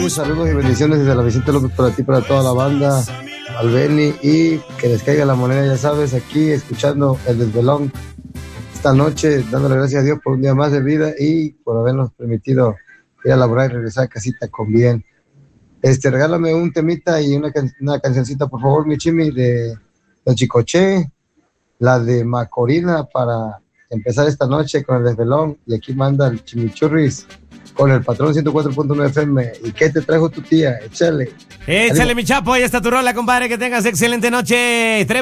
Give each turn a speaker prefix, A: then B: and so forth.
A: Chimi, saludos y bendiciones desde la Vicente López para ti, para toda la banda, al Beni, y que les caiga la moneda, ya sabes, aquí escuchando el desvelón esta noche, dándole gracias a Dios por un día más de vida y por habernos permitido ir a laborar y regresar a casita con bien. Regálame un temita y una cancioncita, por favor, mi Chimi, de Chicoche, la de Macorina, para empezar esta noche con el desvelón. Y aquí manda el Chimichurris con el patrón 104.9 FM. ¿Y qué te trajo tu tía? Échale.
B: Échale, mi chapo, ahí está tu rola, compadre. Que tengas excelente noche.